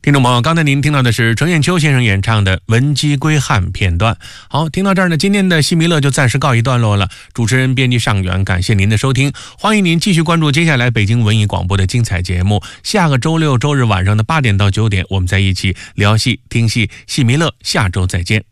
听众朋友，刚才您听到的是程砚秋先生演唱的《闻鸡归汉》片段。好，听到这儿呢，今天的戏迷乐就暂时告一段落了。主持人编辑尚远，感谢您的收听，欢迎您继续关注接下来北京文艺广播的精彩节目。下个周六周日晚上的8点到9点，我们在一起聊戏听戏，戏迷乐，下周再见。